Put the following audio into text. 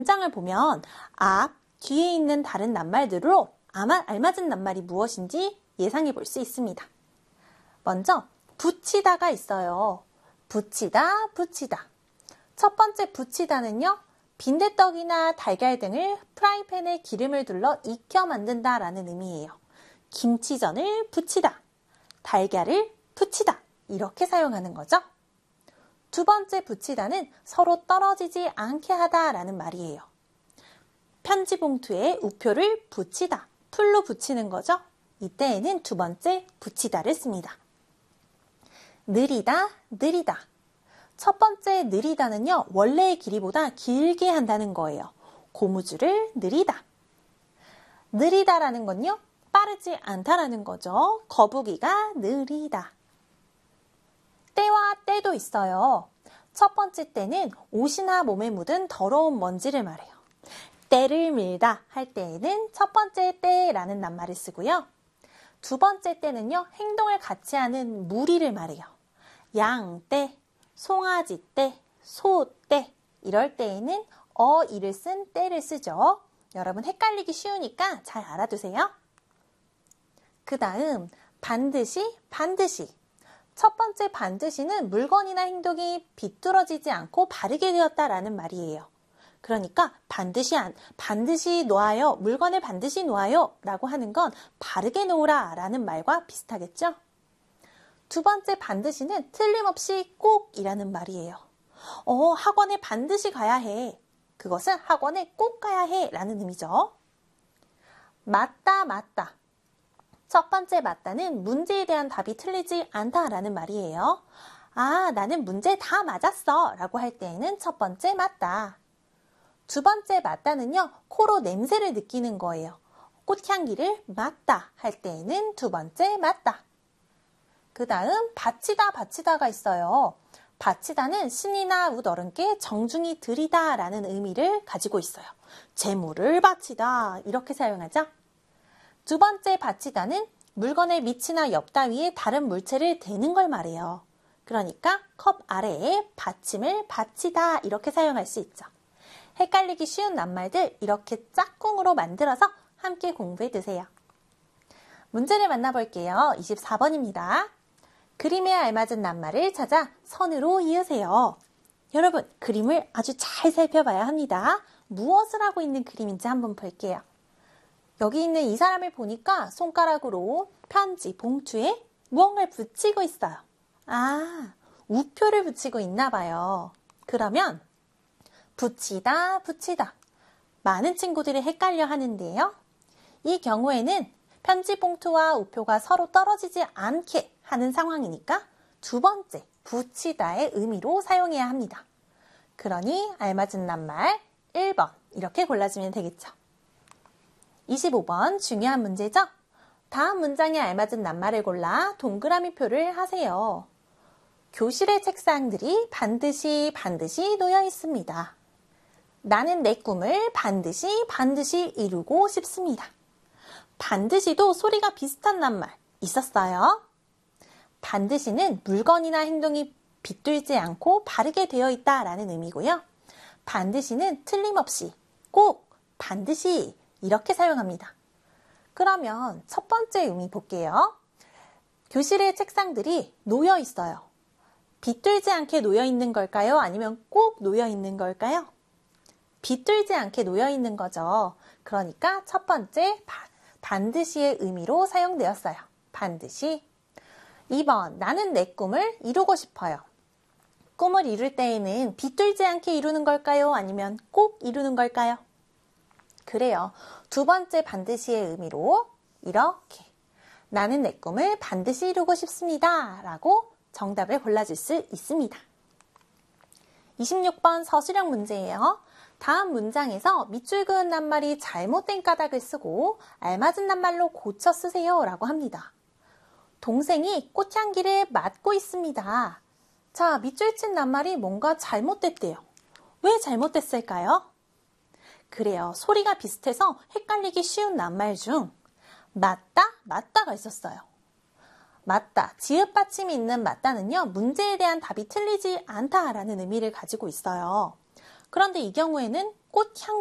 문장을 보면 앞, 뒤에 있는 다른 낱말들로 알맞은 낱말이 무엇인지 예상해 볼 수 있습니다. 먼저 붙이다가 있어요. 붙이다, 붙이다. 첫 번째 붙이다는요, 빈대떡이나 달걀 등을 프라이팬에 기름을 둘러 익혀 만든다라는 의미예요. 김치전을 붙이다, 달걀을 붙이다 이렇게 사용하는 거죠. 두 번째 붙이다는 서로 떨어지지 않게 하다라는 말이에요. 편지 봉투에 우표를 붙이다, 풀로 붙이는 거죠. 이때에는 두 번째 붙이다를 씁니다. 느리다, 느리다. 첫 번째 느리다는요, 원래의 길이보다 길게 한다는 거예요. 고무줄을 느리다. 느리다라는 건요, 빠르지 않다라는 거죠. 거북이가 느리다. 때와 때도 있어요. 첫 번째 때는 옷이나 몸에 묻은 더러운 먼지를 말해요. 때를 밀다 할 때에는 첫 번째 때라는 낱말을 쓰고요. 두 번째 때는요, 행동을 같이 하는 무리를 말해요. 양때, 송아지때, 소때 이럴 때에는 어이를 쓴 때를 쓰죠. 여러분 헷갈리기 쉬우니까 잘 알아두세요. 그 다음 반드시, 반드시. 첫 번째 반드시는 물건이나 행동이 비뚤어지지 않고 바르게 되었다라는 말이에요. 그러니까 반드시 놓아요. 물건을 반드시 놓아요. 라고 하는 건 바르게 놓으라 라는 말과 비슷하겠죠? 두 번째 반드시는 틀림없이 꼭 이라는 말이에요. 학원에 반드시 가야 해. 그것은 학원에 꼭 가야 해 라는 의미죠. 맞다, 맞다. 첫 번째 맞다는 문제에 대한 답이 틀리지 않다라는 말이에요. 나는 문제 다 맞았어 라고 할 때에는 첫 번째 맞다. 두 번째 맞다는요, 코로 냄새를 느끼는 거예요. 꽃향기를 맡다 할 때에는 두 번째 맞다. 그 다음 바치다, 바치다가 있어요. 바치다는 신이나 웃어른께 정중히 드리다 라는 의미를 가지고 있어요. 재물을 바치다 이렇게 사용하죠. 두 번째 바치다는 물건의 밑이나 옆 따위에 다른 물체를 대는 걸 말해요. 그러니까 컵 아래에 받침을 바치다 이렇게 사용할 수 있죠. 헷갈리기 쉬운 낱말들 이렇게 짝꿍으로 만들어서 함께 공부해 두세요. 문제를 만나볼게요. 24번입니다. 그림에 알맞은 낱말을 찾아 선으로 이으세요. 여러분, 그림을 아주 잘 살펴봐야 합니다. 무엇을 하고 있는 그림인지 한번 볼게요. 여기 있는 이 사람을 보니까 손가락으로 편지 봉투에 무언가를 붙이고 있어요. 우표를 붙이고 있나 봐요. 그러면 붙이다, 붙이다. 많은 친구들이 헷갈려 하는데요. 이 경우에는 편지 봉투와 우표가 서로 떨어지지 않게 하는 상황이니까 두 번째 붙이다의 의미로 사용해야 합니다. 그러니 알맞은 낱말 1번 이렇게 골라주면 되겠죠. 25번 중요한 문제죠? 다음 문장에 알맞은 낱말을 골라 동그라미 표를 하세요. 교실의 책상들이 반드시 놓여 있습니다. 나는 내 꿈을 반드시 이루고 싶습니다. 반드시도 소리가 비슷한 낱말 있었어요. 반드시는 물건이나 행동이 비뚤지 않고 바르게 되어 있다라는 의미고요. 반드시는 틀림없이, 꼭, 반드시 이렇게 사용합니다. 그러면 첫 번째 의미 볼게요. 교실의 책상들이 놓여 있어요. 비뚤지 않게 놓여 있는 걸까요? 아니면 꼭 놓여 있는 걸까요? 비뚤지 않게 놓여 있는 거죠. 그러니까 첫 번째 반드시의 의미로 사용되었어요. 반드시. 2번 나는 내 꿈을 이루고 싶어요. 꿈을 이룰 때에는 비뚤지 않게 이루는 걸까요? 아니면 꼭 이루는 걸까요? 그래요. 두 번째 반드시의 의미로 이렇게 나는 내 꿈을 반드시 이루고 싶습니다. 라고 정답을 골라줄 수 있습니다. 26번 서술형 문제예요. 다음 문장에서 밑줄 그은 낱말이 잘못된 까닭을 쓰고 알맞은 낱말로 고쳐 쓰세요 라고 합니다. 동생이 꽃향기를 맡고 있습니다. 자, 밑줄 친 낱말이 뭔가 잘못됐대요. 왜 잘못됐을까요? 그래요. 소리가 비슷해서 헷갈리기 쉬운 낱말 중 맞다가 있었어요. 맞다, 지읒 받침이 있는 맞다는요. 문제에 대한 답이 틀리지 않다라는 의미를 가지고 있어요. 그런데 이 경우에는 꽃향